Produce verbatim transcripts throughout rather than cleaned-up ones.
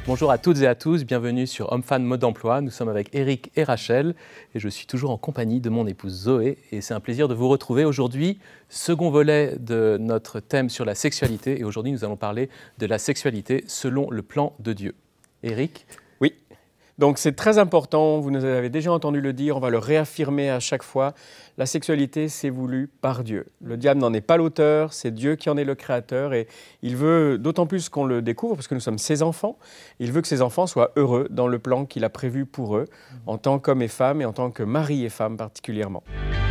Bonjour à toutes et à tous, bienvenue sur Homme Fan Mode d'Emploi. Nous sommes avec Eric et Rachel et je suis toujours en compagnie de mon épouse Zoé et c'est un plaisir de vous retrouver aujourd'hui. Second volet de notre thème sur la sexualité et aujourd'hui nous allons parler de la sexualité selon le plan de Dieu. Eric ? Oui, donc c'est très important, vous nous avez déjà entendu le dire, on va le réaffirmer à chaque fois. La sexualité, c'est voulu par Dieu. Le diable n'en est pas l'auteur, c'est Dieu qui en est le créateur et il veut, d'autant plus qu'on le découvre, parce que nous sommes ses enfants, il veut que ses enfants soient heureux dans le plan qu'il a prévu pour eux, en tant qu'hommes et femmes et en tant que mari et femme particulièrement.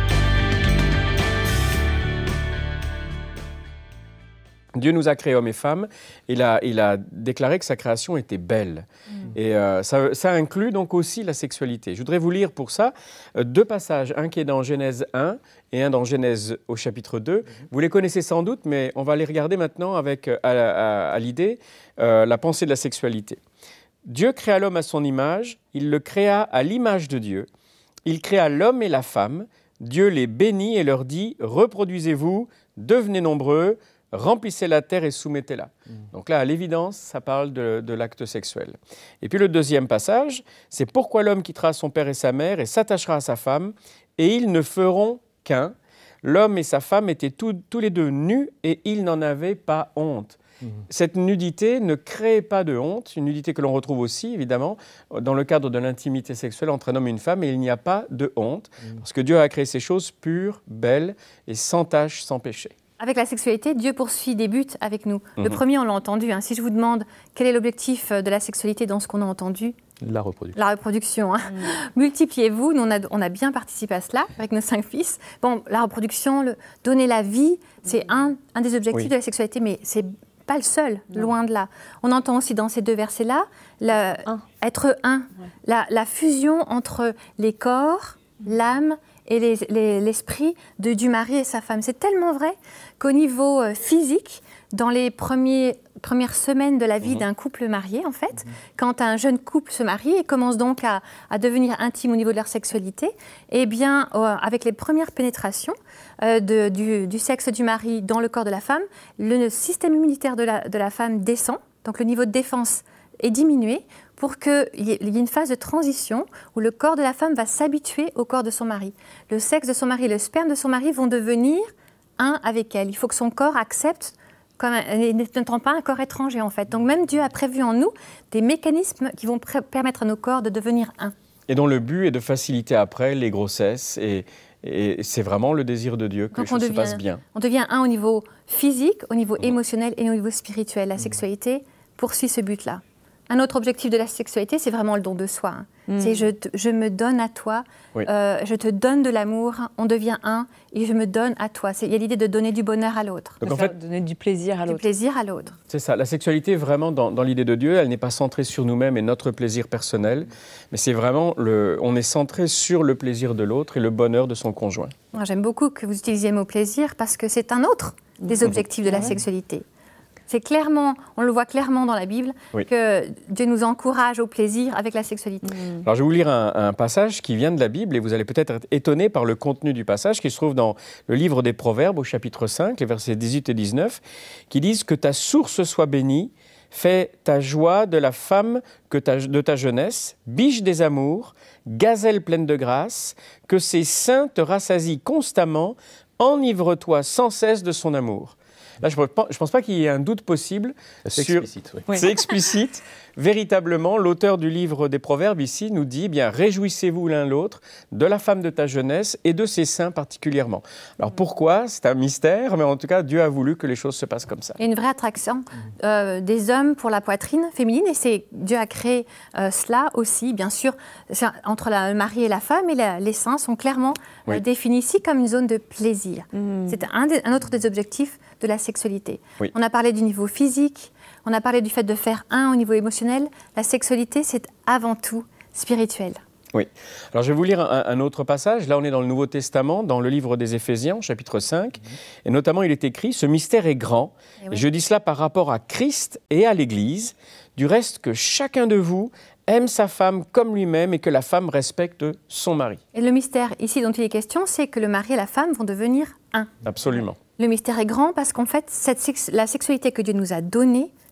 Dieu nous a créés hommes et femmes, il a, il a déclaré que sa création était belle. Mmh. Et euh, ça, ça inclut donc aussi la sexualité. Je voudrais vous lire pour ça euh, deux passages, un qui est dans Genèse un et un dans Genèse au chapitre deux. Mmh. Vous les connaissez sans doute, mais on va les regarder maintenant avec à, à, à l'idée euh, la pensée de la sexualité. Dieu créa l'homme à son image, il le créa à l'image de Dieu. Il créa l'homme et la femme. Dieu les bénit et leur dit « Reproduisez-vous, devenez nombreux ». Remplissez la terre et soumettez-la. Mmh. Donc là, à l'évidence, ça parle de, de l'acte sexuel. Et puis le deuxième passage, c'est « Pourquoi l'homme quittera son père et sa mère et s'attachera à sa femme, et ils ne feront qu'un. L'homme et sa femme étaient tous, tous les deux nus et ils n'en avaient pas honte. Mmh. » Cette nudité ne crée pas de honte, une nudité que l'on retrouve aussi, évidemment, dans le cadre de l'intimité sexuelle entre un homme et une femme, et il n'y a pas de honte, mmh. parce que Dieu a créé ces choses pures, belles et sans tache, sans péché. Avec la sexualité, Dieu poursuit des buts avec nous. Mmh. Le premier, on l'a entendu. Hein. Si je vous demande quel est l'objectif de la sexualité dans ce qu'on a entendu ? La reproduction. La reproduction. Hein. Mmh. Multipliez-vous. Nous, on a, on a bien participé à cela avec nos cinq fils. Bon, la reproduction, le, donner la vie, c'est un, un des objectifs oui. de la sexualité, mais c'est pas le seul, non. loin de là. On entend aussi dans ces deux versets-là, le, un. être un, ouais. la, la fusion entre les corps, mmh. l'âme, et les, les, l'esprit de, du mari et sa femme. C'est tellement vrai qu'au niveau euh, physique, dans les premiers, premières semaines de la vie mmh. d'un couple marié, en fait, mmh. quand un jeune couple se marie et commence donc à, à devenir intime au niveau de leur sexualité, eh bien, euh, avec les premières pénétrations euh, de, du, du sexe du mari dans le corps de la femme, le système immunitaire de la, de la femme descend, donc le niveau de défense est diminué, pour qu'il y ait une phase de transition où le corps de la femme va s'habituer au corps de son mari. Le sexe de son mari et le sperme de son mari vont devenir un avec elle. Il faut que son corps accepte, comme un, n'étant pas un corps étranger en fait. Donc même Dieu a prévu en nous des mécanismes qui vont pr- permettre à nos corps de devenir un. Et dont le but est de faciliter après les grossesses et, et c'est vraiment le désir de Dieu que Donc les choses devient, se passent bien. On devient un au niveau physique, au niveau mmh. émotionnel et au niveau spirituel. La mmh. sexualité poursuit ce but-là. Un autre objectif de la sexualité, c'est vraiment le don de soi. Hein. Mmh. C'est je, te, je me donne à toi, oui. euh, je te donne de l'amour, on devient un et je me donne à toi. Il y a l'idée de donner du bonheur à l'autre. Donc en fait, donner du plaisir à l'autre. Du plaisir à l'autre. C'est ça, la sexualité, vraiment, dans, dans l'idée de Dieu, elle n'est pas centrée sur nous-mêmes et notre plaisir personnel, mais c'est vraiment, le, on est centré sur le plaisir de l'autre et le bonheur de son conjoint. Moi, j'aime beaucoup que vous utilisiez le mot plaisir parce que c'est un autre des objectifs mmh. de la sexualité. C'est clairement, on le voit clairement dans la Bible, oui. que Dieu nous encourage au plaisir avec la sexualité. Mmh. Alors je vais vous lire un, un passage qui vient de la Bible et vous allez peut-être être étonné par le contenu du passage qui se trouve dans le livre des Proverbes au chapitre cinq, les versets dix-huit et dix-neuf, qui disent « Que ta source soit bénie, fais ta joie de la femme que ta, de ta jeunesse, biche des amours, gazelle pleine de grâce, que ses seins te rassasient constamment, enivre-toi sans cesse de son amour. » Là, je ne pense pas qu'il y ait un doute possible. C'est sur... explicite. Oui. C'est explicite. Véritablement, l'auteur du livre des Proverbes ici nous dit, eh bien, réjouissez-vous l'un l'autre de la femme de ta jeunesse et de ses seins particulièrement. Alors pourquoi ? C'est un mystère, mais en tout cas, Dieu a voulu que les choses se passent comme ça. Il y a une vraie attraction euh, des hommes pour la poitrine féminine et c'est, Dieu a créé euh, cela aussi, bien sûr, entre la, le mari et la femme et la, les seins sont clairement oui. euh, définis ici comme une zone de plaisir. Mmh. C'est un, des, un autre des objectifs de la sexualité. Oui. On a parlé du niveau physique, on a parlé du fait de faire un au niveau émotionnel. La sexualité, c'est avant tout spirituel. Oui. Alors, je vais vous lire un, un autre passage. Là, on est dans le Nouveau Testament, dans le livre des Éphésiens, chapitre cinq. Mmh. Et notamment, il est écrit « Ce mystère est grand. Et, oui. et je dis cela par rapport à Christ et à l'Église. Du reste, que chacun de vous aime sa femme comme lui-même et que la femme respecte son mari. » Et le mystère ici dont il est question, c'est que le mari et la femme vont devenir un. Absolument. Le mystère est grand parce qu'en fait, cette sex- la sexualité que Dieu nous a donnée,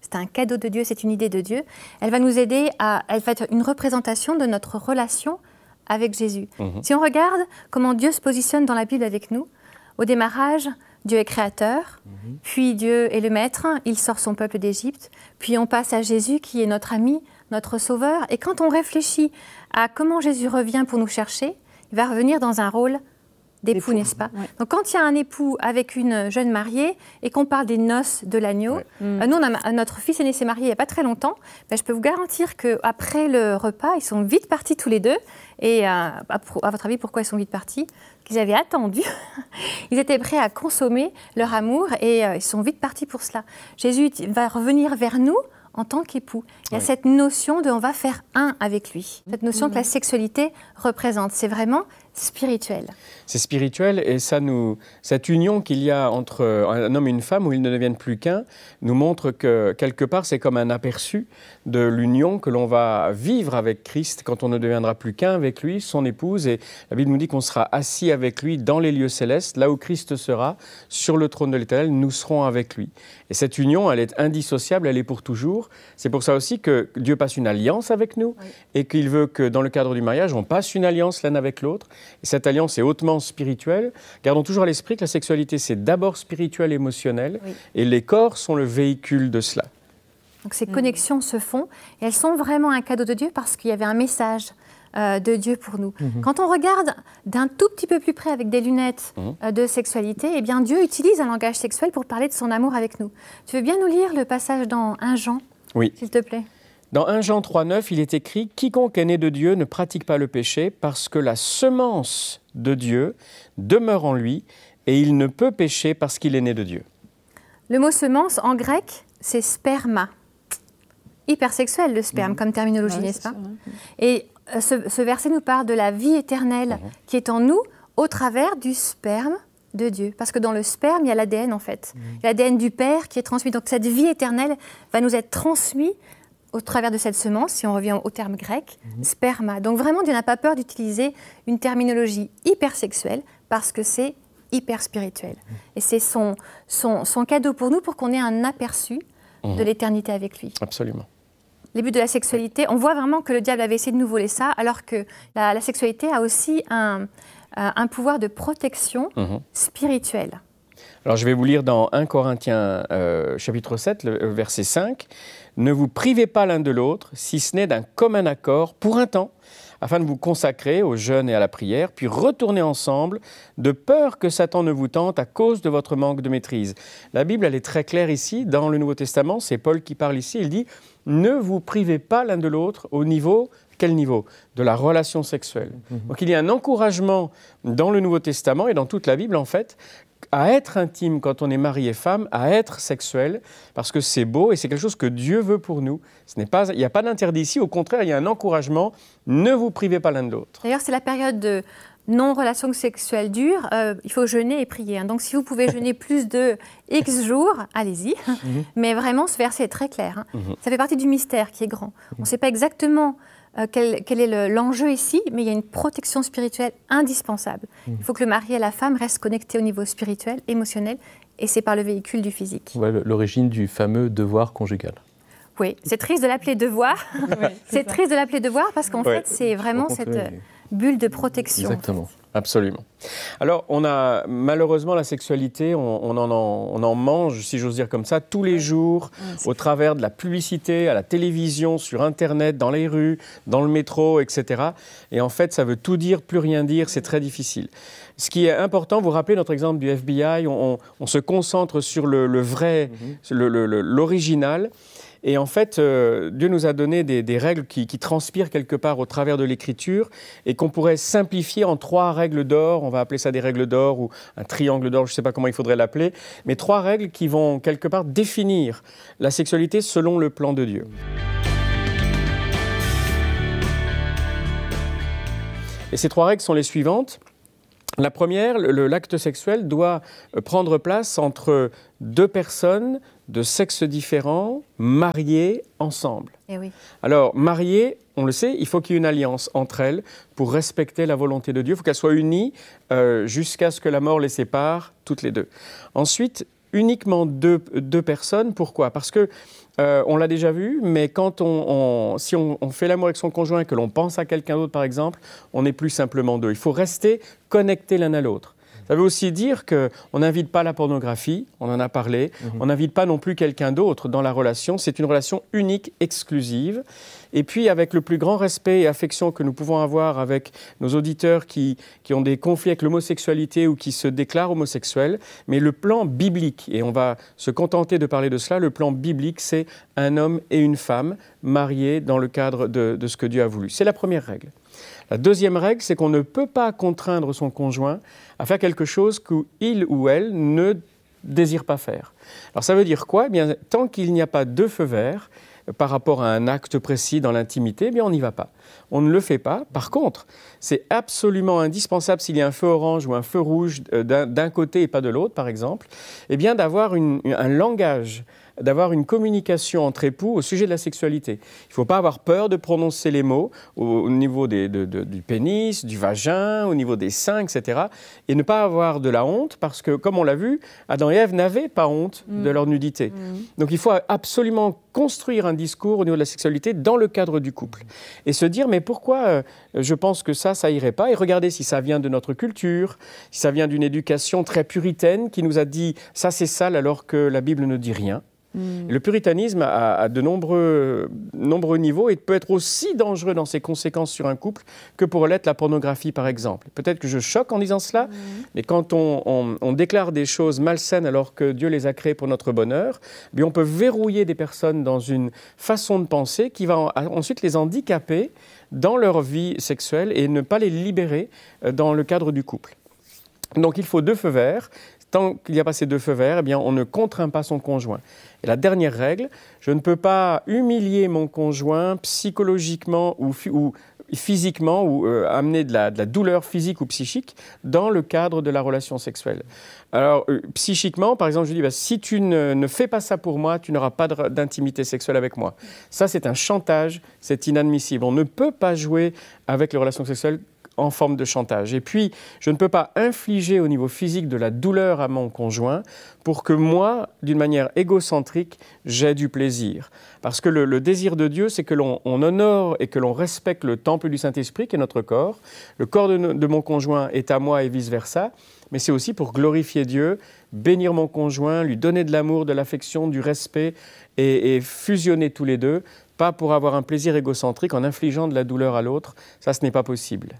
c'est un cadeau de Dieu, c'est une idée de Dieu. Elle va nous aider à, elle va être une représentation de notre relation avec Jésus. Mmh. Si on regarde comment Dieu se positionne dans la Bible avec nous, au démarrage, Dieu est créateur, mmh. puis Dieu est le maître, il sort son peuple d'Égypte, puis on passe à Jésus qui est notre ami, notre sauveur. Et quand on réfléchit à comment Jésus revient pour nous chercher, il va revenir dans un rôle d'époux, n'est-ce pas? Ouais. Donc quand il y a un époux avec une jeune mariée et qu'on parle des noces de l'agneau, ouais. euh, nous, on a, notre fils aîné s'est marié il n'y a pas très longtemps, ben, je peux vous garantir qu'après le repas, ils sont vite partis tous les deux. Et euh, à, à votre avis, pourquoi ils sont vite partis? Qu'ils avaient attendu, ils étaient prêts à consommer leur amour et euh, ils sont vite partis pour cela. Jésus va revenir vers nous en tant qu'époux. Il y a oui. cette notion de on va faire un avec lui. Cette notion mmh. que la sexualité représente, c'est vraiment spirituel. C'est spirituel et ça nous, cette union qu'il y a entre un homme et une femme où ils ne deviennent plus qu'un nous montre que quelque part c'est comme un aperçu de l'union que l'on va vivre avec Christ quand on ne deviendra plus qu'un avec lui, son épouse. Et la Bible nous dit qu'on sera assis avec lui dans les lieux célestes, là où Christ sera, sur le trône de l'Éternel, nous serons avec lui. Et cette union, elle est indissociable, elle est pour toujours. C'est pour ça aussi que Dieu passe une alliance avec nous oui. et qu'il veut que dans le cadre du mariage, on passe une alliance l'un avec l'autre. Et cette alliance est hautement spirituelle. Gardons toujours à l'esprit que la sexualité, c'est d'abord spirituel et émotionnel, oui. et les corps sont le véhicule de cela. Donc ces mmh. connexions se font, et elles sont vraiment un cadeau de Dieu parce qu'il y avait un message euh, de Dieu pour nous. Mmh. Quand on regarde d'un tout petit peu plus près avec des lunettes mmh. euh, de sexualité, eh bien Dieu utilise un langage sexuel pour parler de son amour avec nous. Tu veux bien nous lire le passage dans un Jean, oui. s'il te plaît? Dans un Jean trois neuf, il est écrit « Quiconque est né de Dieu ne pratique pas le péché parce que la semence de Dieu demeure en lui et il ne peut pécher parce qu'il est né de Dieu. » Le mot semence, en grec, c'est sperma. Hypersexuel, le sperme, mmh. comme terminologie, ouais, n'est-ce pas? Ça, ouais. Et euh, ce, ce verset nous parle de la vie éternelle mmh. qui est en nous au travers du sperme de Dieu. Parce que dans le sperme, il y a l'A D N en fait. Mmh. L'A D N du Père qui est transmis. Donc cette vie éternelle va nous être transmise au travers de cette semence, si on revient au terme grec, mmh. sperma. Donc vraiment, Dieu n'a pas peur d'utiliser une terminologie hypersexuelle parce que c'est hyper spirituel. Mmh. Et c'est son, son, son cadeau pour nous pour qu'on ait un aperçu mmh. de l'éternité avec lui. Absolument. Les buts de la sexualité, on voit vraiment que le diable avait essayé de nous voler ça, alors que la, la sexualité a aussi un, un pouvoir de protection mmh. spirituelle. Alors je vais vous lire dans un Corinthiens euh, chapitre sept, le, verset cinq. « Ne vous privez pas l'un de l'autre, si ce n'est d'un commun accord, pour un temps, afin de vous consacrer au jeûne et à la prière, puis retourner ensemble, de peur que Satan ne vous tente à cause de votre manque de maîtrise. » La Bible, elle est très claire ici, dans le Nouveau Testament, c'est Paul qui parle ici, il dit « Ne vous privez pas l'un de l'autre au niveau... » Quel niveau? De la relation sexuelle. Mmh. Donc il y a un encouragement dans le Nouveau Testament et dans toute la Bible, en fait, à être intime quand on est mari et femme, à être sexuel, parce que c'est beau et c'est quelque chose que Dieu veut pour nous. Ce n'est pas, il n'y a pas d'interdit ici, au contraire, il y a un encouragement. Ne vous privez pas l'un de l'autre. D'ailleurs, c'est la période de non-relation sexuelle dure. Euh, il faut jeûner et prier. Hein. Donc, si vous pouvez jeûner plus de X jours, allez-y. Mm-hmm. Mais vraiment, ce verset est très clair. Hein. Mm-hmm. Ça fait partie du mystère qui est grand. Mm-hmm. On ne sait pas exactement... Euh, quel, quel est le, l'enjeu ici, mais il y a une protection spirituelle indispensable. Mmh. Il faut que le mari et la femme restent connectés au niveau spirituel, émotionnel, et c'est par le véhicule du physique. Ouais, l'origine du fameux devoir conjugal. Oui, c'est triste de l'appeler devoir. Oui, c'est c'est triste de l'appeler devoir parce qu'en ouais. fait, c'est vraiment cette euh, bulle de protection. Exactement. En fait. Absolument. Alors, on a malheureusement la sexualité, on, on, en, on en mange, si j'ose dire comme ça, tous les jours, ouais, au travers de la publicité, à la télévision, sur Internet, dans les rues, dans le métro, et cetera. Et en fait, ça veut tout dire, plus rien dire, c'est très difficile. Ce qui est important, vous vous rappelez notre exemple du F B I, on, on, on se concentre sur le, le vrai, mm-hmm. le, le, le, l'original. Et en fait, euh, Dieu nous a donné des, des règles qui, qui transpirent quelque part au travers de l'Écriture et qu'on pourrait simplifier en trois règles d'or. On va appeler ça des règles d'or ou un triangle d'or, je ne sais pas comment il faudrait l'appeler. Mais trois règles qui vont quelque part définir la sexualité selon le plan de Dieu. Et ces trois règles sont les suivantes. La première, le, l'acte sexuel doit prendre place entre deux personnes de sexes différents, mariées ensemble. Eh oui. Alors, mariées, on le sait, il faut qu'il y ait une alliance entre elles pour respecter la volonté de Dieu. Il faut qu'elles soient unies euh, jusqu'à ce que la mort les sépare, toutes les deux. Ensuite, uniquement deux, deux personnes. Pourquoi? Parce que euh, on l'a déjà vu, mais quand on, on, si on, on fait l'amour avec son conjoint et que l'on pense à quelqu'un d'autre, par exemple, on n'est plus simplement deux. Il faut rester connectés l'un à l'autre. Ça veut aussi dire qu'on n'invite pas la pornographie, on en a parlé, mmh. on n'invite pas non plus quelqu'un d'autre dans la relation, c'est une relation unique, exclusive. Et puis avec le plus grand respect et affection que nous pouvons avoir avec nos auditeurs qui, qui ont des conflits avec l'homosexualité ou qui se déclarent homosexuels, mais le plan biblique, et on va se contenter de parler de cela, le plan biblique, c'est un homme et une femme mariés dans le cadre de, de ce que Dieu a voulu. C'est la première règle. La deuxième règle, c'est qu'on ne peut pas contraindre son conjoint à faire quelque chose qu'il ou elle ne désire pas faire. Alors ça veut dire quoi ? Eh bien, tant qu'il n'y a pas de feu vert par rapport à un acte précis dans l'intimité, eh bien, on n'y va pas. On ne le fait pas. Par contre, c'est absolument indispensable, s'il y a un feu orange ou un feu rouge d'un, d'un côté et pas de l'autre, par exemple, eh bien, d'avoir une, un langage, d'avoir une communication entre époux au sujet de la sexualité. Il ne faut pas avoir peur de prononcer les mots au, au niveau des, de, de, du pénis, du vagin, au niveau des seins, et cetera. Et ne pas avoir de la honte parce que, comme on l'a vu, Adam et Ève n'avaient pas honte mmh. de leur nudité. Mmh. Donc il faut absolument construire un discours au niveau de la sexualité dans le cadre du couple. Et se dire, mais pourquoi euh, je pense que ça, ça irait pas ? Et regardez si ça vient de notre culture, si ça vient d'une éducation très puritaine qui nous a dit, ça c'est sale alors que la Bible ne dit rien. Mmh. Le puritanisme a, a de nombreux, nombreux niveaux et peut être aussi dangereux dans ses conséquences sur un couple que pourrait l'être la pornographie, par exemple. Peut-être que je choque en disant cela, mmh. mais quand on, on, on déclare des choses malsaines alors que Dieu les a créées pour notre bonheur, bien on peut verrouiller des personnes dans une façon de penser qui va en, ensuite les handicaper dans leur vie sexuelle et ne pas les libérer dans le cadre du couple. Donc il faut deux feux verts. Tant qu'il n'y a pas ces deux feux verts, eh bien, on ne contraint pas son conjoint. Et la dernière règle, je ne peux pas humilier mon conjoint psychologiquement ou, ou physiquement ou euh, amener de la, de la douleur physique ou psychique dans le cadre de la relation sexuelle. Alors, euh, psychiquement, par exemple, je dis, bah, si tu ne, ne fais pas ça pour moi, tu n'auras pas de, d'intimité sexuelle avec moi. Ça, c'est un chantage, c'est inadmissible. On ne peut pas jouer avec les relations sexuelles en forme de chantage. Et puis, je ne peux pas infliger au niveau physique de la douleur à mon conjoint pour que moi, d'une manière égocentrique, j'ai du plaisir. Parce que le, le désir de Dieu, c'est que l'on on honore et que l'on respecte le temple du Saint-Esprit, qui est notre corps. Le corps de, de mon conjoint est à moi et vice-versa. Mais c'est aussi pour glorifier Dieu, bénir mon conjoint, lui donner de l'amour, de l'affection, du respect et, et fusionner tous les deux. Pas pour avoir un plaisir égocentrique en infligeant de la douleur à l'autre. Ça, ce n'est pas possible.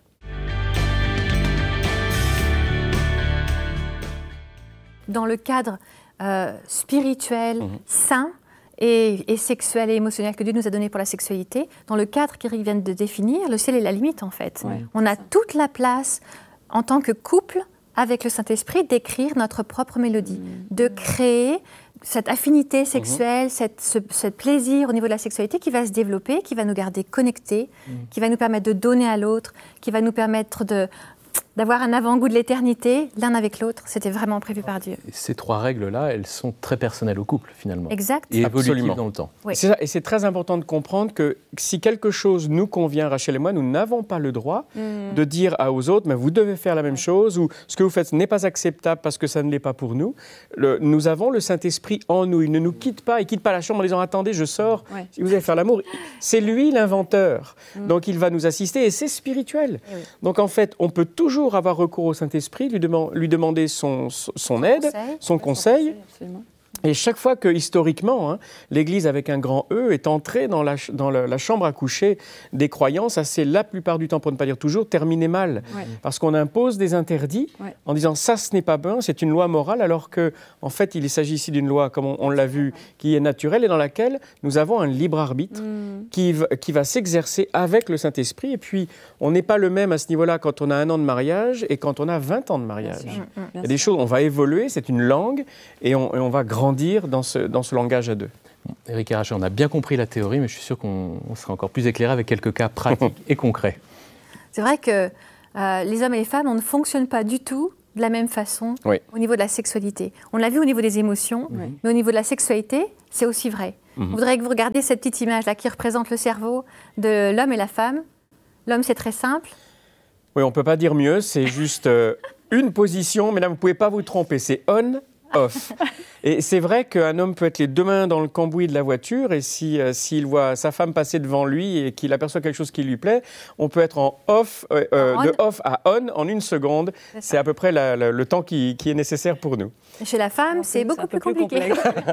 Dans le cadre euh, spirituel, mmh. sain et, et sexuel et émotionnel que Dieu nous a donné pour la sexualité, dans le cadre qu'il vient de définir, le ciel est la limite en fait. Ouais, on a ça. toute la place en tant que couple, avec le Saint-Esprit, d'écrire notre propre mélodie, mmh. de créer cette affinité sexuelle, mmh. cette, ce, ce plaisir au niveau de la sexualité qui va se développer, qui va nous garder connectés, mmh. qui va nous permettre de donner à l'autre, qui va nous permettre de... d'avoir un avant-goût de l'éternité, l'un avec l'autre, c'était vraiment prévu par Dieu. Et ces trois règles-là, elles sont très personnelles au couple, finalement. Exact. Et évolutives dans le temps. Oui. C'est ça, et c'est très important de comprendre que si quelque chose nous convient, Rachel et moi, nous n'avons pas le droit mmh. de dire à aux autres, mais vous devez faire la même chose, ou ce que vous faites n'est pas acceptable parce que ça ne l'est pas pour nous. Le, nous avons le Saint-Esprit en nous. Il ne nous quitte pas, il ne quitte pas la chambre en disant « Attendez, je sors, ouais. si vous allez faire l'amour ». C'est lui l'inventeur. Mmh. Donc il va nous assister et c'est spirituel. Oui. Donc en fait, on peut toujours avoir recours au Saint-Esprit, lui, dem- lui demander son, son aide, conseil, son conseil. Son conseil Et chaque fois que, historiquement, hein, l'Église avec un grand E est entrée dans la, ch- dans le, la chambre à coucher des croyants, ça c'est la plupart du temps, pour ne pas dire toujours, terminé mal. Ouais. Parce qu'on impose des interdits ouais. en disant ça ce n'est pas bon, c'est une loi morale, alors qu'en en fait il s'agit ici d'une loi, comme on, on l'a vu, qui est naturelle et dans laquelle nous avons un libre arbitre mmh. qui, v- qui va s'exercer avec le Saint-Esprit. Et puis on n'est pas le même à ce niveau-là quand on a un an de mariage et quand on a vingt ans de mariage. Bien sûr. Mmh. Il y a des choses, on va évoluer, c'est une langue et on, et on va grandir dire dans ce, dans ce langage à deux. Bon, Éric et Rachel, on a bien compris la théorie, mais je suis sûr qu'on on sera encore plus éclairé avec quelques cas pratiques et concrets. C'est vrai que euh, les hommes et les femmes, on ne fonctionne pas du tout de la même façon oui. au niveau de la sexualité. On l'a vu au niveau des émotions, oui. mais au niveau de la sexualité, c'est aussi vrai. Mm-hmm. Je voudrais que vous regardiez cette petite image-là qui représente le cerveau de l'homme et la femme. L'homme, c'est très simple. Oui, on ne peut pas dire mieux, c'est juste euh, une position, mais là, vous ne pouvez pas vous tromper. C'est on off. Et c'est vrai qu'un homme peut être les deux mains dans le cambouis de la voiture et si, euh, s'il voit sa femme passer devant lui et qu'il aperçoit quelque chose qui lui plaît, on peut être en off, euh, euh, en de off à on en une seconde. C'est, c'est à peu près la, la, le temps qui, qui est nécessaire pour nous. Chez la femme, c'est beaucoup plus compliqué.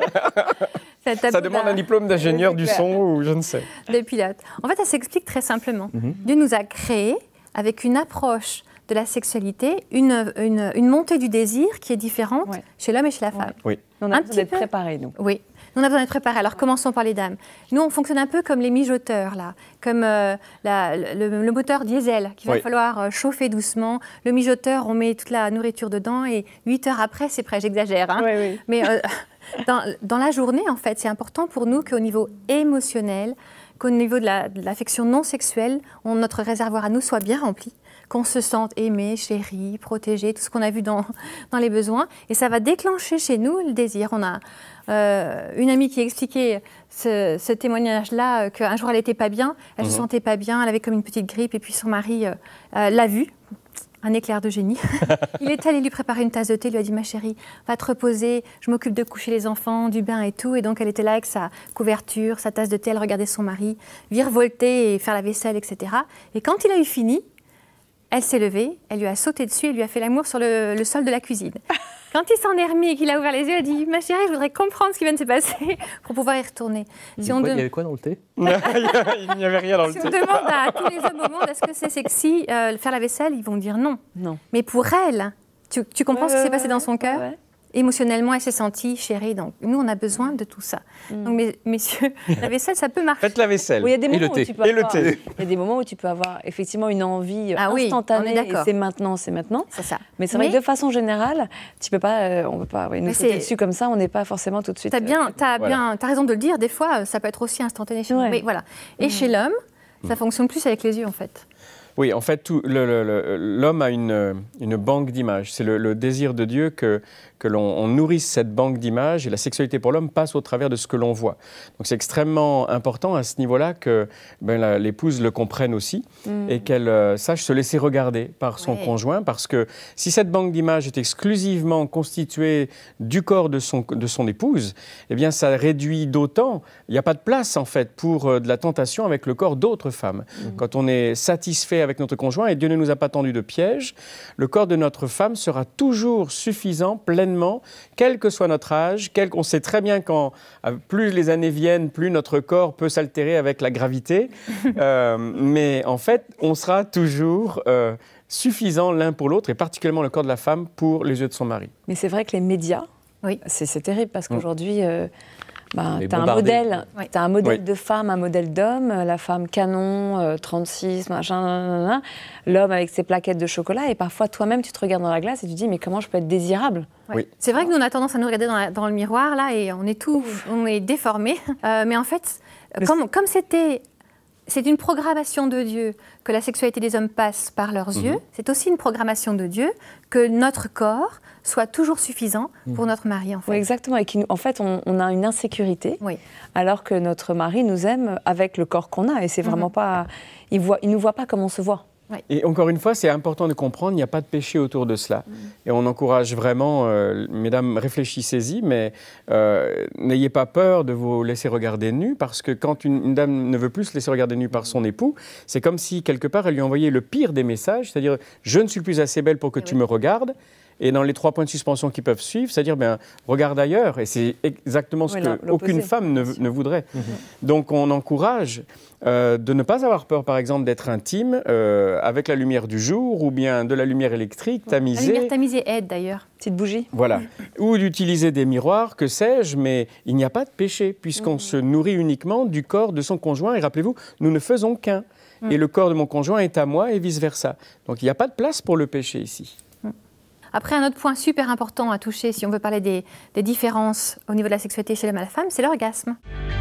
Ça demande un diplôme d'ingénieur oui, du son ou je ne sais. De pilote. En fait, ça s'explique très simplement. Mm-hmm. Dieu nous a créés avec une approche de la sexualité, une, une, une montée du désir qui est différente ouais. chez l'homme et chez la femme. Oui. On a besoin d'être préparés, nous. Oui, on a besoin d'être préparés. Alors, commençons par les dames. Nous, on fonctionne un peu comme les mijoteurs, là, comme euh, la, le, le moteur diesel qu'il va oui. falloir euh, chauffer doucement. Le mijoteur, on met toute la nourriture dedans et huit heures après, c'est prêt. J'exagère, hein. Oui, oui. Mais euh, dans, dans la journée, en fait, c'est important pour nous qu'au niveau émotionnel, qu'au niveau de, la, de l'affection non sexuelle, on, notre réservoir à nous soit bien rempli, qu'on se sente aimé, chéri, protégé, tout ce qu'on a vu dans, dans les besoins. Et ça va déclencher chez nous le désir. On a euh, une amie qui expliquait ce, ce témoignage-là, qu'un jour elle n'était pas bien, elle ne mmh. se sentait pas bien, elle avait comme une petite grippe, et puis son mari euh, euh, l'a vue. Un éclair de génie. Il est allé lui préparer une tasse de thé, il lui a dit « Ma chérie, va te reposer, je m'occupe de coucher les enfants, du bain et tout. » Et donc elle était là avec sa couverture, sa tasse de thé, elle regardait son mari virevolter et faire la vaisselle, et cetera. Et quand il a eu fini, elle s'est levée, elle lui a sauté dessus et lui a fait l'amour sur le, le sol de la cuisine. Quand il s'en est remis et qu'il a ouvert les yeux, elle a dit « Ma chérie, je voudrais comprendre ce qui vient de se passer pour pouvoir y retourner. » Si on de... Il y avait quoi dans le thé? Il n'y avait rien dans le si thé. Si on demande à tous les hommes au monde « Est-ce que c'est sexy euh, faire la vaisselle ?» Ils vont dire non. Non. Mais pour elle, tu, tu comprends ouais, ce qui ouais, s'est passé ouais, dans son cœur? ouais. Émotionnellement, elle s'est sentie chérie. Donc, nous, on a besoin de tout ça. Mm. Donc, mes, messieurs, la vaisselle, ça peut marcher. Faites la vaisselle. Oui, il y a des et moments le thé. Où tu peux et avoir, le thé. Il y a des moments où tu peux avoir effectivement une envie ah instantanée. Oui, on est d'accord. Et c'est maintenant, c'est maintenant. C'est ça. Mais c'est vrai Mais... que de façon générale, tu peux pas, euh, on peut pas ouais, nous sauter dessus comme ça. On n'est pas forcément tout de suite. T'as bien, t'as voilà. bien, t'as raison de le dire. Des fois, ça peut être aussi instantané. Ouais. Mais voilà. Et mmh. chez l'homme, ça mmh. fonctionne plus avec les yeux, en fait. Oui, en fait, tout, le, le, le, l'homme a une, une banque d'images. C'est le, le désir de Dieu que, que l'on on nourrisse cette banque d'images et la sexualité pour l'homme passe au travers de ce que l'on voit. Donc c'est extrêmement important à ce niveau-là que ben, la, l'épouse le comprenne aussi mmh. et qu'elle euh, sache se laisser regarder par son ouais. conjoint parce que si cette banque d'images est exclusivement constituée du corps de son, de son épouse, eh bien ça réduit d'autant, il n'y a pas de place en fait pour euh, de la tentation avec le corps d'autres femmes. Mmh. Quand on est satisfait avec notre conjoint, et Dieu ne nous a pas tendu de piège, le corps de notre femme sera toujours suffisant, pleinement, quel que soit notre âge. Quel, on sait très bien quand plus les années viennent, plus notre corps peut s'altérer avec la gravité. euh, mais en fait, on sera toujours euh, suffisant l'un pour l'autre, et particulièrement le corps de la femme pour les yeux de son mari. Mais c'est vrai que les médias, oui. c'est, c'est terrible, parce qu'aujourd'hui... Euh, Bah, tu as un modèle, oui. t'as un modèle oui. de femme, un modèle d'homme, la femme canon, euh, trente-six, machin, nanana, l'homme avec ses plaquettes de chocolat, et parfois toi-même tu te regardes dans la glace et tu te dis mais comment je peux être désirable? Oui. Oui. C'est vrai que nous on a tendance à nous regarder dans, la, dans le miroir là et on est tout, on est déformé, euh, mais en fait, mais comme, comme c'était... C'est une programmation de Dieu que la sexualité des hommes passe par leurs mmh. yeux. C'est aussi une programmation de Dieu que notre corps soit toujours suffisant pour notre mari. En fait. Oui, exactement. Et qu'en fait, on, on a une insécurité, oui. alors que notre mari nous aime avec le corps qu'on a. Et c'est vraiment mmh. pas... Il ne nous voit pas comme on se voit. Oui. Et encore une fois, c'est important de comprendre, il n'y a pas de péché autour de cela. Mmh. Et on encourage vraiment, euh, mesdames, réfléchissez-y, mais euh, n'ayez pas peur de vous laisser regarder nu, parce que quand une, une dame ne veut plus se laisser regarder nu par son époux, c'est comme si, quelque part, elle lui envoyait le pire des messages, c'est-à-dire « je ne suis plus assez belle pour que et tu oui. me regardes ». Et dans les trois points de suspension qui peuvent suivre, c'est-à-dire, ben, regarde ailleurs. Et c'est exactement ce oui, qu'aucune femme ne, ne voudrait. Mm-hmm. Donc, on encourage euh, de ne pas avoir peur, par exemple, d'être intime euh, avec la lumière du jour ou bien de la lumière électrique tamisée. La lumière tamisée aide, d'ailleurs. Petite bougie. Voilà. Ou d'utiliser des miroirs, que sais-je, mais il n'y a pas de péché, puisqu'on mm-hmm. se nourrit uniquement du corps de son conjoint. Et rappelez-vous, nous ne faisons qu'un. Mm. Et le corps de mon conjoint est à moi et vice-versa. Donc, il n'y a pas de place pour le péché ici. Après, un autre point super important à toucher, si on veut parler des, des différences au niveau de la sexualité chez l'homme et la femme, c'est l'orgasme.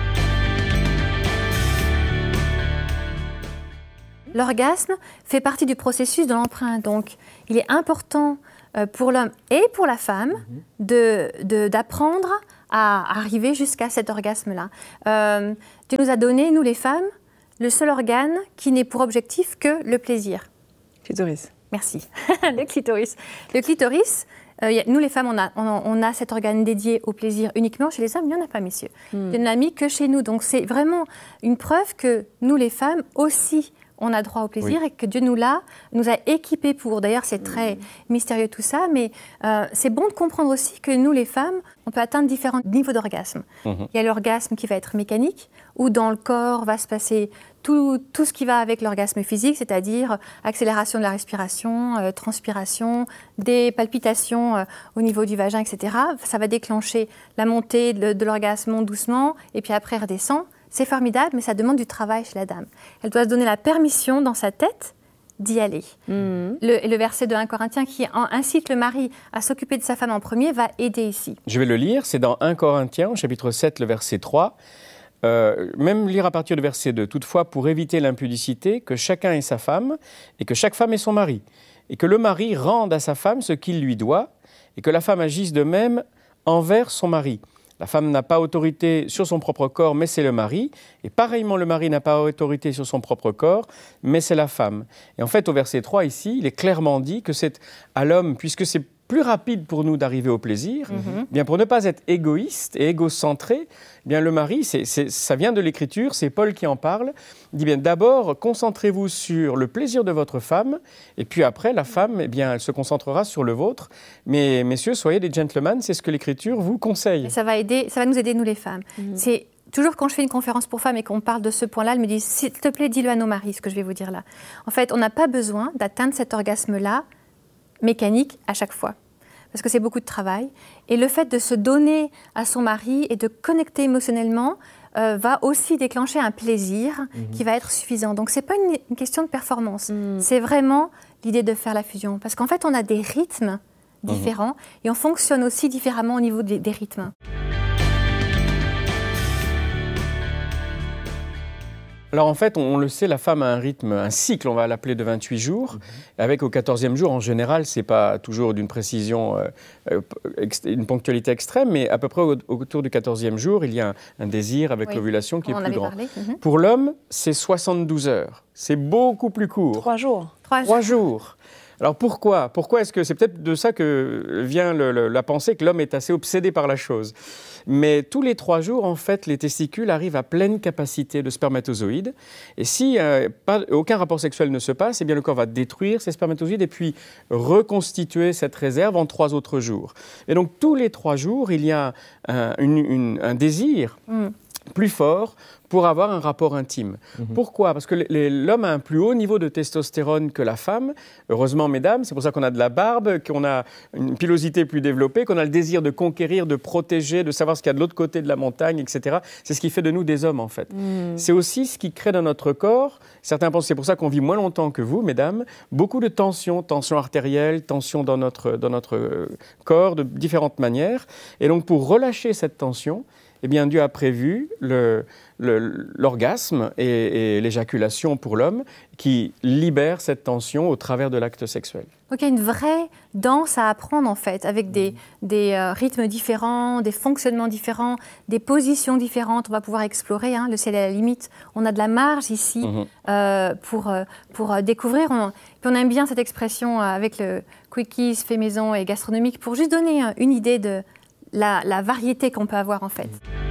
L'orgasme fait partie du processus de l'emprunt. Donc, il est important pour l'homme et pour la femme de, de, d'apprendre à arriver jusqu'à cet orgasme-là. Euh, Dieu nous a donné, nous les femmes, le seul organe qui n'est pour objectif que le plaisir. Clitoris. Merci. Le clitoris. Le clitoris Euh, y a, nous, les femmes, on a, on, on a cet organe dédié au plaisir uniquement. Chez les hommes, il n'y en a pas, messieurs. Mm. Il n'y en a mis que chez nous. Donc, c'est vraiment une preuve que nous, les femmes, aussi, on a droit au plaisir oui. et que Dieu nous l'a, nous a équipés pour. D'ailleurs, c'est très mmh. mystérieux tout ça, mais euh, c'est bon de comprendre aussi que nous, les femmes, on peut atteindre différents niveaux d'orgasme. Mmh. Il y a l'orgasme qui va être mécanique, où dans le corps va se passer tout, tout ce qui va avec l'orgasme physique, c'est-à-dire accélération de la respiration, euh, transpiration, des palpitations euh, au niveau du vagin, et cetera. Ça va déclencher la montée de, de l'orgasme monte doucement, et puis après redescend. C'est formidable, mais ça demande du travail chez la dame. Elle doit se donner la permission dans sa tête d'y aller. Mmh. Le, et le verset de premier Corinthiens qui incite le mari à s'occuper de sa femme en premier va aider ici. Je vais le lire, c'est dans premier Corinthiens, chapitre sept, le verset trois. Euh, même lire à partir du verset deux. Toutefois, pour éviter l'impudicité, que chacun ait sa femme et que chaque femme ait son mari. Et que le mari rende à sa femme ce qu'il lui doit et que la femme agisse de même envers son mari. La femme n'a pas autorité sur son propre corps, mais c'est le mari. Et pareillement, le mari n'a pas autorité sur son propre corps, mais c'est la femme. Et en fait, au verset trois, ici, il est clairement dit que c'est à l'homme, puisque c'est plus rapide pour nous d'arriver au plaisir, mm-hmm. bien pour ne pas être égoïste et égocentré, bien le mari, c'est, c'est, ça vient de l'Écriture, c'est Paul qui en parle, il dit bien d'abord concentrez-vous sur le plaisir de votre femme, et puis après la femme, eh bien elle se concentrera sur le vôtre. Mais messieurs, soyez des gentlemen, c'est ce que l'Écriture vous conseille. Et ça va aider, ça va nous aider nous les femmes. Mm-hmm. C'est toujours quand je fais une conférence pour femmes et qu'on parle de ce point-là, elles me disent s'il te plaît, dis-le à nos maris, ce que je vais vous dire là. En fait, on n'a pas besoin d'atteindre cet orgasme-là mécanique à chaque fois, parce que c'est beaucoup de travail. Et le fait de se donner à son mari et de connecter émotionnellement euh, va aussi déclencher un plaisir mmh. qui va être suffisant. Donc, ce n'est pas une, une question de performance, mmh. c'est vraiment l'idée de faire la fusion. Parce qu'en fait, on a des rythmes différents mmh. et on fonctionne aussi différemment au niveau des, des rythmes. Alors en fait, on le sait, la femme a un rythme, un cycle, on va l'appeler de vingt-huit jours, mmh. avec au quatorzième jour, en général, ce n'est pas toujours d'une précision, euh, une ponctualité extrême, mais à peu près au, autour du quatorzième jour, il y a un, un désir avec oui. l'ovulation qui on est plus grand. Mmh. Pour l'homme, c'est soixante-douze heures, c'est beaucoup plus court. Trois jours. Trois, Trois jours. Alors pourquoi Pourquoi est-ce que c'est peut-être de ça que vient le, le, la pensée que l'homme est assez obsédé par la chose. Mais tous les trois jours, en fait, les testicules arrivent à pleine capacité de spermatozoïdes. Et si euh, pas, aucun rapport sexuel ne se passe, eh bien le corps va détruire ces spermatozoïdes et puis reconstituer cette réserve en trois autres jours. Et donc tous les trois jours, il y a un, une, une, un désir mm. plus fort pour avoir un rapport intime. Mmh. Pourquoi ? Parce que les, l'homme a un plus haut niveau de testostérone que la femme. Heureusement, mesdames, c'est pour ça qu'on a de la barbe, qu'on a une pilosité plus développée, qu'on a le désir de conquérir, de protéger, de savoir ce qu'il y a de l'autre côté de la montagne, et cetera. C'est ce qui fait de nous des hommes, en fait. Mmh. C'est aussi ce qui crée dans notre corps, certains pensent que c'est pour ça qu'on vit moins longtemps que vous, mesdames, beaucoup de tensions, tensions artérielles, tensions dans notre, dans notre corps de différentes manières. Et donc, pour relâcher cette tension, eh bien, Dieu a prévu le, le, l'orgasme et, et l'éjaculation pour l'homme qui libère cette tension au travers de l'acte sexuel. Donc il y a une vraie danse à apprendre en fait, avec des, mmh. des euh, rythmes différents, des fonctionnements différents, des positions différentes. On va pouvoir explorer, hein, le ciel est à la limite. On a de la marge ici mmh. euh, pour, euh, pour euh, découvrir. On, puis on aime bien cette expression euh, avec le quickies fait maison et gastronomique pour juste donner euh, une idée de La, la variété qu'on peut avoir en fait.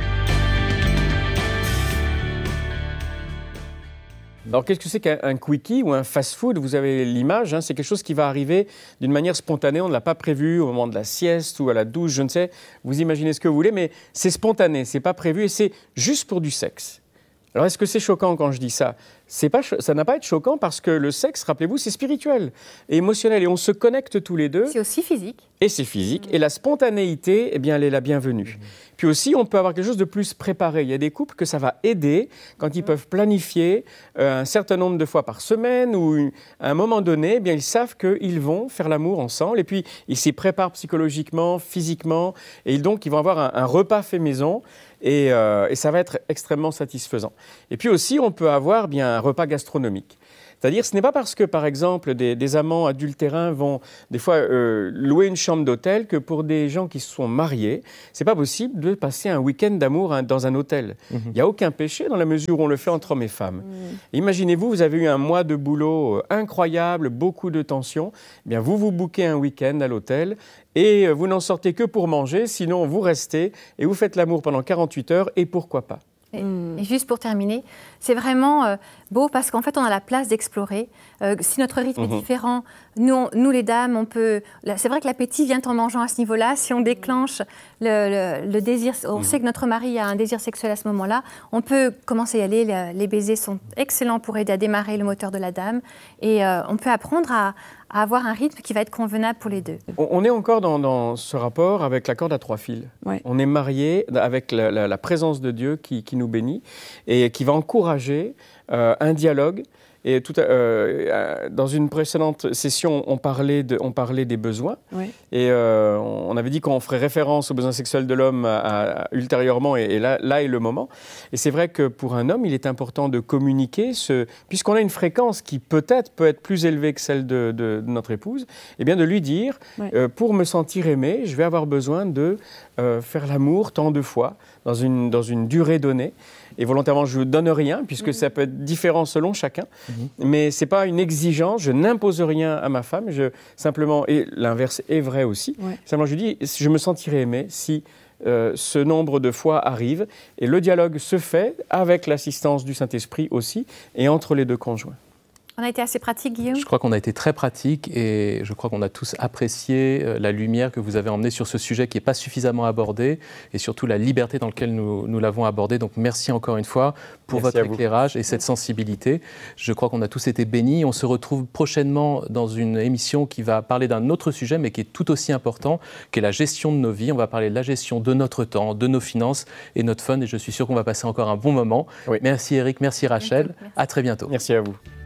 Alors qu'est-ce que c'est qu'un quickie ou un fast-food ? Vous avez l'image, hein, c'est quelque chose qui va arriver d'une manière spontanée, on ne l'a pas prévu au moment de la sieste ou à la douche, je ne sais, vous imaginez ce que vous voulez, mais c'est spontané, c'est pas prévu et c'est juste pour du sexe. Alors est-ce que c'est choquant quand je dis ça ? C'est pas, ça n'a pas à être choquant parce que le sexe, rappelez-vous, c'est spirituel et émotionnel et on se connecte tous les deux. C'est aussi physique. Et c'est physique. Mmh. Et la spontanéité, eh bien, elle est la bienvenue. Mmh. Puis aussi, on peut avoir quelque chose de plus préparé. Il y a des couples que ça va aider quand ils mmh. peuvent planifier euh, un certain nombre de fois par semaine ou une, à un moment donné, eh bien, ils savent qu'ils vont faire l'amour ensemble et puis ils s'y préparent psychologiquement, physiquement et donc ils vont avoir un, un repas fait maison et, euh, et ça va être extrêmement satisfaisant. Et puis aussi, on peut avoir bien un repas gastronomique. C'est-à-dire, ce n'est pas parce que, par exemple, des, des amants adultérins vont des fois euh, louer une chambre d'hôtel que pour des gens qui se sont mariés, c'est pas possible de passer un week-end d'amour hein, dans un hôtel. Il mm-hmm. n'y a aucun péché dans la mesure où on le fait entre hommes et femmes. Mm. Imaginez-vous, vous avez eu un mois de boulot euh, incroyable, beaucoup de tension. Eh bien, vous vous bouquez un week-end à l'hôtel et vous n'en sortez que pour manger, sinon vous restez et vous faites l'amour pendant quarante-huit heures et pourquoi pas. Et, mmh. et juste pour terminer, c'est vraiment euh, beau parce qu'en fait, on a la place d'explorer. Euh, si notre rythme mmh. est différent, nous, on, nous, les dames, on peut... C'est vrai que l'appétit vient en mangeant à ce niveau-là. Si on déclenche le, le, le désir, on mmh. sait que notre mari a un désir sexuel à ce moment-là, on peut commencer à y aller. Les, les baisers sont excellents pour aider à démarrer le moteur de la dame. Et euh, on peut apprendre à, à avoir un rythme qui va être convenable pour les deux. On est encore dans, dans ce rapport avec la corde à trois fils. Ouais. On est mariés avec la, la, la présence de Dieu qui, qui nous bénit et qui va encourager euh, un dialogue. Et tout, euh, dans une précédente session, on parlait, de, on parlait des besoins. Oui. Et euh, on avait dit qu'on ferait référence aux besoins sexuels de l'homme à, à, ultérieurement. Et, et là, là est le moment. Et c'est vrai que pour un homme, il est important de communiquer, ce, puisqu'on a une fréquence qui peut-être peut être plus élevée que celle de, de, de notre épouse, et bien de lui dire, oui. euh, pour me sentir aimé, je vais avoir besoin de euh, faire l'amour tant de fois, dans une, dans une durée donnée. Et volontairement, je ne donne rien, puisque mmh. ça peut être différent selon chacun. Mmh. Mais ce n'est pas une exigence, je n'impose rien à ma femme. Je, simplement, et l'inverse est vrai aussi. Ouais. Simplement, je dis, je me sentirais aimé si euh, ce nombre de fois arrive. Et le dialogue se fait avec l'assistance du Saint-Esprit aussi, et entre les deux conjoints. On a été assez pratique, Guillaume ? Je crois qu'on a été très pratique et je crois qu'on a tous apprécié la lumière que vous avez emmenée sur ce sujet qui n'est pas suffisamment abordé et surtout la liberté dans laquelle nous, nous l'avons abordé. Donc merci encore une fois pour merci votre éclairage et cette sensibilité. Je crois qu'on a tous été bénis. On se retrouve prochainement dans une émission qui va parler d'un autre sujet mais qui est tout aussi important, qui est la gestion de nos vies. On va parler de la gestion de notre temps, de nos finances et notre fun et je suis sûr qu'on va passer encore un bon moment. Oui. Merci Eric, merci Rachel. Merci, merci. À très bientôt. Merci à vous.